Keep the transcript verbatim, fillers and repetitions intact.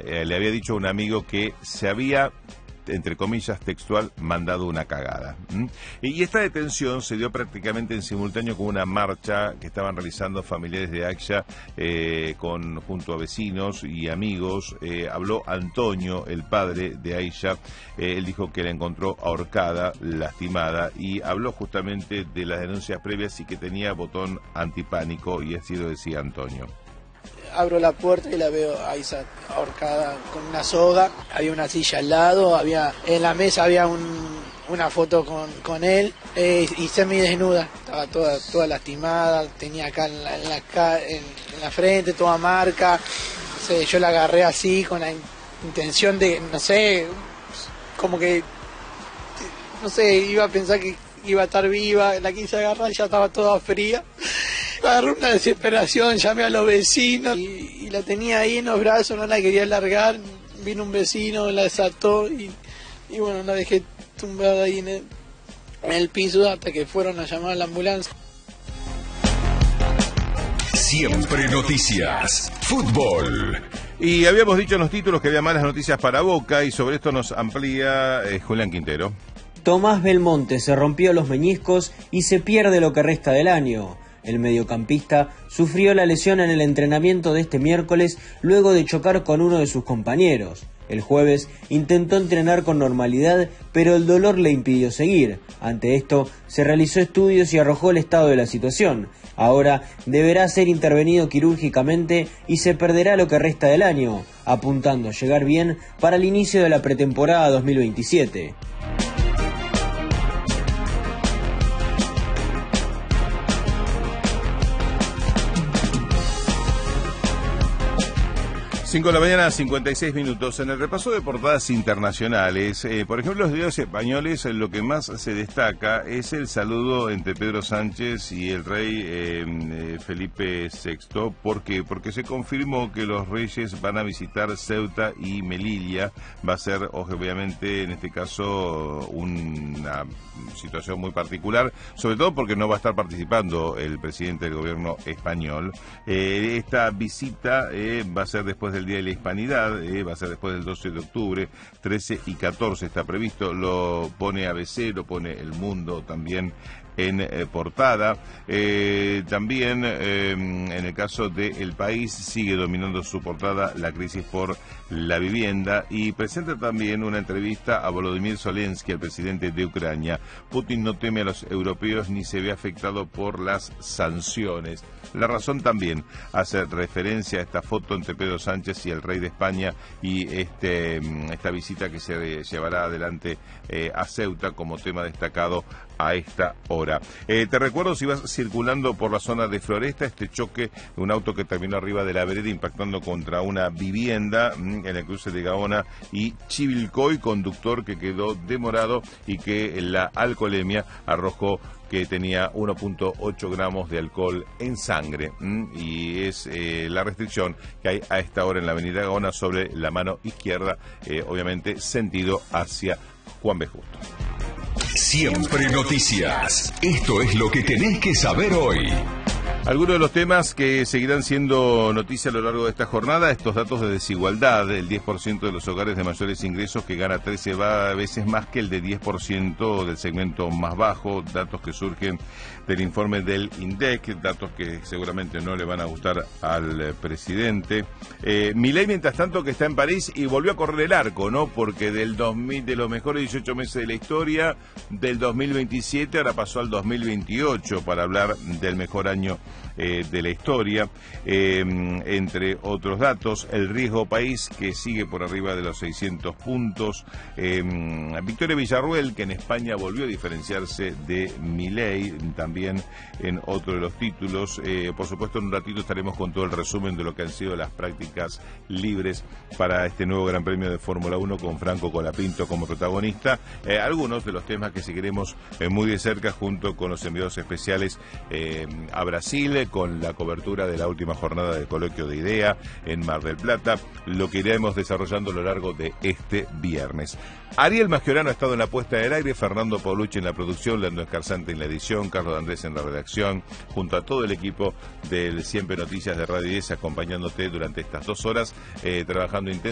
eh, le había dicho a un amigo que se había, entre comillas, textual, mandado una cagada. ¿Mm? Y esta detención se dio prácticamente en simultáneo con una marcha que estaban realizando familiares de Aisha eh, con, junto a vecinos y amigos. Eh, habló Antonio, el padre de Aisha. Eh, él dijo que la encontró ahorcada, lastimada, y habló justamente de las denuncias previas y que tenía botón antipánico, y así lo decía Antonio. Abro la puerta y la veo a Isa ahorcada con una soga. Había una silla al lado, había en la mesa había un, una foto con, con él eh, y semidesnuda. Estaba toda toda lastimada, tenía acá en la, en la, en, en la frente toda marca. No sé, yo la agarré así con la intención de, no sé, como que, no sé, iba a pensar que iba a estar viva. La quise agarrar y ya estaba toda fría. Agarré una desesperación, llamé a los vecinos y, y la tenía ahí en los brazos, no la quería largar. Vino un vecino, la desató y, y bueno, la dejé tumbada ahí en el, en el piso hasta que fueron a llamar a la ambulancia. Siempre noticias. Fútbol. Y habíamos dicho en los títulos que había malas noticias para Boca, y sobre esto nos amplía eh, Julián Quintero. Tomás Belmonte se rompió los meñiscos y se pierde lo que resta del año. El mediocampista sufrió la lesión en el entrenamiento de este miércoles luego de chocar con uno de sus compañeros. El jueves intentó entrenar con normalidad, pero el dolor le impidió seguir. Ante esto, se realizó estudios y arrojó el estado de la situación. Ahora deberá ser intervenido quirúrgicamente y se perderá lo que resta del año, apuntando a llegar bien para el inicio de la pretemporada dos mil veintisiete. cinco de la mañana, cincuenta y seis minutos. En el repaso de portadas internacionales, eh, por ejemplo, los diarios españoles, lo que más se destaca es el saludo entre Pedro Sánchez y el rey eh, eh, Felipe sexto. ¿Por qué? Porque se confirmó que los reyes van a visitar Ceuta y Melilla. Va a ser, obviamente, en este caso, una situación muy particular, sobre todo porque no va a estar participando el presidente del gobierno español. Eh, esta visita eh, va a ser después del Día de la Hispanidad, eh, va a ser después del doce de octubre, trece y catorce está previsto. Lo pone A B C, lo pone El Mundo también en eh, portada. Eh, también eh, en el caso de El País sigue dominando su portada la crisis por la vivienda, y presenta también una entrevista a Volodymyr Zelensky, el presidente de Ucrania. Putin no teme a los europeos ni se ve afectado por las sanciones. La Razón también hace referencia a esta foto entre Pedro Sánchez y el rey de España y este esta visita que se llevará adelante eh, a Ceuta como tema destacado a esta hora. Eh, te recuerdo, si vas circulando por la zona de Floresta, este choque de un auto que terminó arriba de la vereda impactando contra una vivienda en el cruce de Gaona y Chivilcoy, conductor que quedó demorado y que la alcoholemia arrojó que tenía uno punto ocho gramos de alcohol en sangre, ¿m? y es eh, la restricción que hay a esta hora en la avenida Gaona sobre la mano izquierda, eh, obviamente sentido hacia Juan B. Justo. Siempre noticias. Esto es lo que tenés que saber hoy. Algunos de los temas que seguirán siendo noticia a lo largo de esta jornada, estos datos de desigualdad: el diez por ciento de los hogares de mayores ingresos que gana trece veces más que el de diez por ciento del segmento más bajo, datos que surgen del informe del INDEC, datos que seguramente no le van a gustar al eh, presidente. Eh, Milei, mientras tanto, que está en París y volvió a correr el arco, ¿no? Porque del dos mil, de los mejores dieciocho meses de la historia, del dos mil veintisiete, ahora pasó al dos mil veintiocho para hablar del mejor año Eh, de la historia. Eh, entre otros datos, el riesgo país, que sigue por arriba de los seiscientos puntos. Eh, Victoria Villarruel, que en España volvió a diferenciarse de Milei, también en otro de los títulos. Eh, por supuesto, en un ratito estaremos con todo el resumen de lo que han sido las prácticas libres para este nuevo Gran Premio de Fórmula uno, con Franco Colapinto como protagonista. Eh, algunos de los temas que seguiremos eh, muy de cerca, junto con los enviados especiales eh, a Brasil, con la cobertura de la última jornada del coloquio de IDEA en Mar del Plata, lo que iremos desarrollando a lo largo de este viernes. Ariel Mascherano ha estado en la puesta del aire, Fernando Paulucci en la producción, Leandro Escarzante en la edición, Carlos Andrés en la redacción, junto a todo el equipo del Siempre Noticias de Radio diez, acompañándote durante estas dos horas, eh, trabajando intensamente